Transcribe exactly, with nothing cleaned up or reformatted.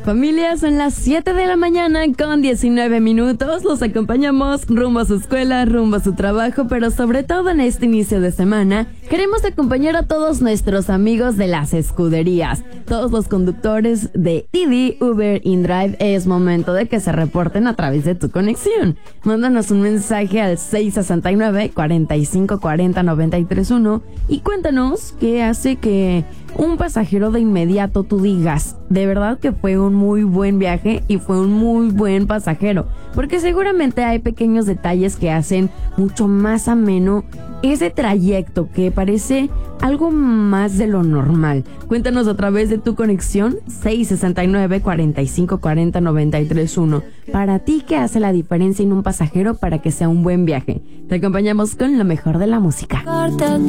Familia, son las siete de la mañana con diecinueve minutos. Los acompañamos rumbo a su escuela, rumbo a su trabajo, pero sobre todo en este inicio de semana queremos acompañar a todos nuestros amigos de las escuderías. Todos los conductores de Didi, Uber, InDrive, es momento de que se reporten a través de tu conexión. Mándanos un mensaje al seis sesenta y nueve, cuarenta y cinco cuarenta, noventa y tres uno y cuéntanos qué hace que un pasajero de inmediato tú digas, de verdad que fue un muy buen viaje y fue un muy buen pasajero, porque seguramente hay pequeños detalles que hacen mucho más ameno ese trayecto que parece algo más de lo normal. Cuéntanos a través de tu conexión seis sesenta y nueve, cuarenta y cinco cuarenta, noventa y tres uno. Para ti, ¿qué hace la diferencia en un pasajero para que sea un buen viaje? Te acompañamos con lo mejor de la música.